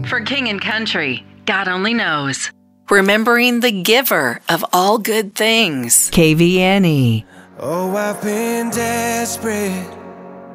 For King and Country, God only knows. Remembering the giver of all good things. KVNE. Oh, I've been desperate.